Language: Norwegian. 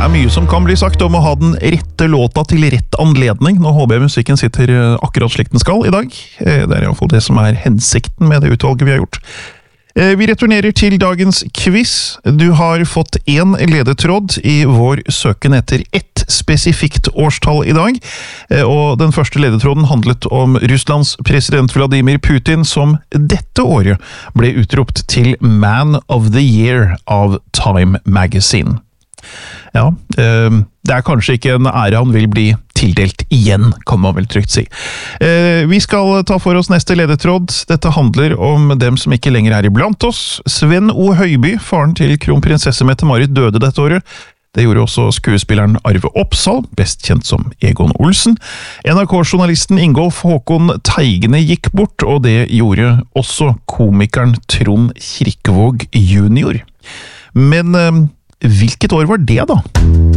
mye som kan bli sagt om å ha den rette låta til rett anledning når HB-musikken sitter akkurat slik den skal i dag. Det I hvert fall det som hensikten med det utvalget vi har gjort. Vi returnerer til dagens quiz. Du har fått en ledetråd I vår søken etter ett spesifikt årstall I dag, og den første ledetråden handlet om Russlands president Vladimir Putin, som dette året ble utropt til Man of the Year av Time Magazine. Ja, det kanskje ikke en ære han vil bli tildelt igjen, kan man vel trygt si. Vi skal ta for oss neste ledetråd. Dette handler om dem som ikke lenger iblant oss. Sven O. Høiby, faren til kronprinsesse Mette-Marit, døde dette året. Det gjorde også skuespilleren Arve Oppsal, best kjent som Egon Olsen. NRK-journalisten Ingolf Håkon Teigene gikk bort, og det gjorde også komikeren Trond Kirkevåg junior. Men hvilket år var det da?